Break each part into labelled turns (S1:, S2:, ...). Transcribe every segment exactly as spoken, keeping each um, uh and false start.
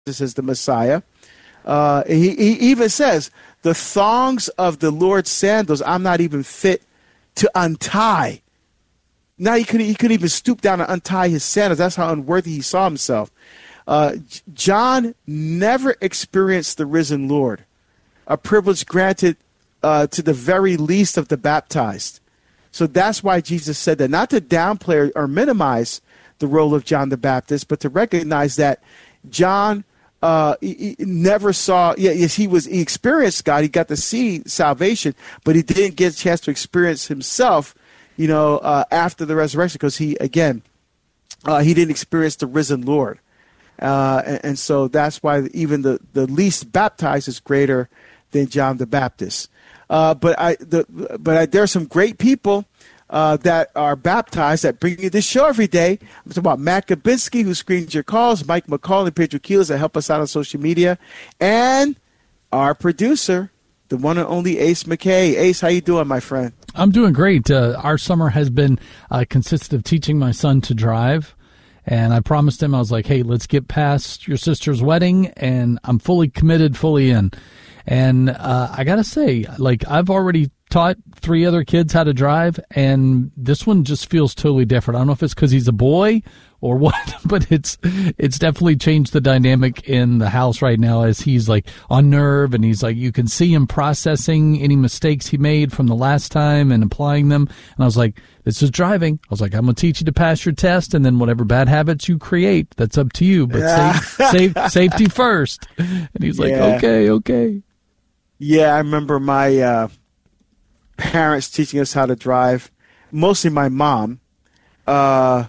S1: Jesus as the Messiah. Uh, he, he even says, the thongs of the Lord's sandals I'm not even fit to untie. Now he couldn't, he couldn't even stoop down and untie his sandals. That's how unworthy he saw himself. Uh, John never experienced the risen Lord, a privilege granted uh, to the very least of the baptized. So that's why Jesus said that, not to downplay or minimize the role of John the Baptist, but to recognize that John uh, he, he never saw, yeah, yes, he was, he experienced God, he got to see salvation, but he didn't get a chance to experience himself, you know, uh, after the resurrection, because he, again, uh, he didn't experience the risen Lord. Uh, and, and so that's why even the, the least baptized is greater than John the Baptist. Uh, but I, the, but I, there are some great people uh, that are baptized that bring you this show every day. I'm talking about Matt Gabinski, who screens your calls, Mike McCall and Pedro Quiles that help us out on social media, and our producer, the one and only Ace McKay. Ace, how you doing, my friend?
S2: I'm doing great. Uh, our summer has been uh, consisted of teaching my son to drive. And I promised him, I was like, hey, let's get past your sister's wedding, and I'm fully committed, fully in. And uh, I got to say, like, I've already taught three other kids how to drive, and this one just feels totally different. I don't know if it's because he's a boy or what, but it's it's definitely changed the dynamic in the house right now, as he's like on nerve, and he's like, you can see him processing any mistakes he made from the last time and applying them. And I was like, this is driving. I was like, I'm going to teach you to pass your test, and then whatever bad habits you create, that's up to you. But
S1: yeah.
S2: safe, safe, safety first. And he's like,
S1: yeah.
S2: okay, okay.
S1: Yeah, I remember my uh, parents teaching us how to drive, mostly my mom. Uh,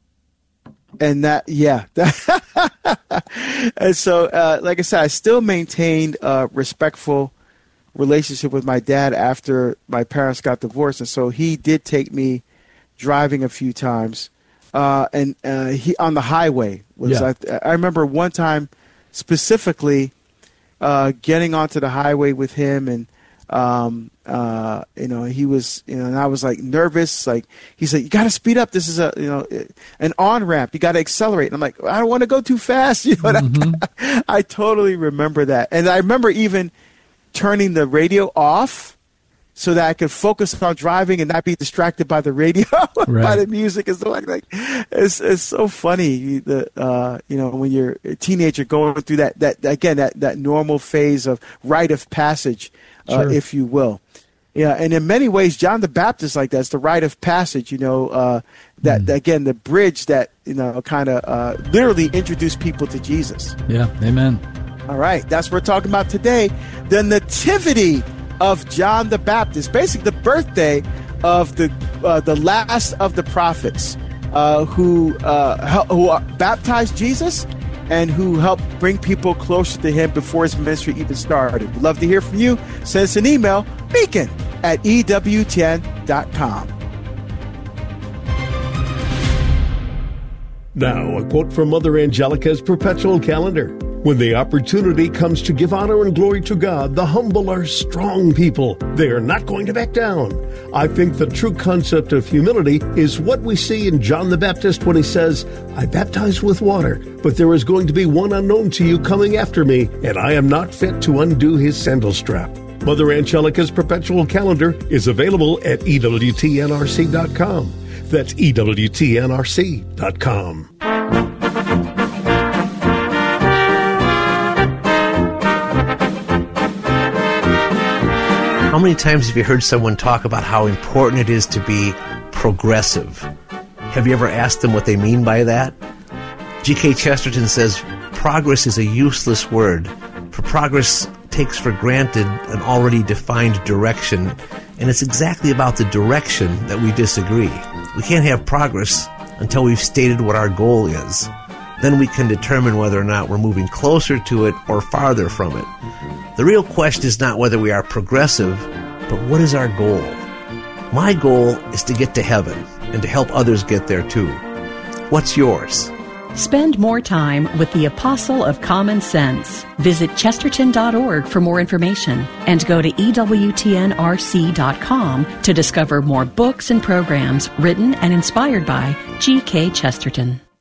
S1: and that, yeah. And so, uh, like I said, I still maintained a respectful relationship with my dad after my parents got divorced. And so he did take me driving a few times. Uh, and uh, he on the highway. Was
S2: yeah.
S1: I, I remember one time specifically uh, getting onto the highway with him, and um, uh, you know, he was, you know, and I was like nervous. Like he said, "You got to speed up. This is a, you know, an on ramp. You got to accelerate." And I'm like, "I don't want to go too fast." You know, mm-hmm. I, I totally remember that, and I remember even turning the radio off so that I could focus on driving and not be distracted by the radio, right. by the music and stuff like that. It's it's so funny, the uh, you know, when you're a teenager going through that that again that, that normal phase of rite of passage, uh, sure. if you will. Yeah, and in many ways, John the Baptist like that. It's the rite of passage, you know, uh, that, mm. again, the bridge that, you know, kind of uh, literally introduced people to Jesus.
S2: Yeah, amen.
S1: All right, that's what we're talking about today. The nativity of John the Baptist, basically the birthday of the uh, the last of the prophets uh, who uh, who baptized Jesus and who helped bring people closer to him before his ministry even started. We'd love to hear from you. Send us an email, beacon at E W T N dot com.
S3: Now, a quote from Mother Angelica's perpetual calendar. When the opportunity comes to give honor and glory to God, the humble are strong people. They are not going to back down. I think the true concept of humility is what we see in John the Baptist when he says, I baptize with water, but there is going to be one unknown to you coming after me, and I am not fit to undo his sandal strap. Mother Angelica's perpetual calendar is available at E W T N R C dot com. That's E W T N R C dot com.
S4: How many times have you heard someone talk about how important it is to be progressive? Have you ever asked them what they mean by that? G K Chesterton says, progress is a useless word, for progress takes for granted an already defined direction, and it's exactly about the direction that we disagree. We can't have progress until we've stated what our goal is. Then we can determine whether or not we're moving closer to it or farther from it. The real question is not whether we are progressive, but what is our goal? My goal is to get to heaven and to help others get there too. What's yours?
S5: Spend more time with the Apostle of Common Sense. Visit Chesterton dot org for more information and go to E W T N R C dot com to discover more books and programs written and inspired by G K Chesterton.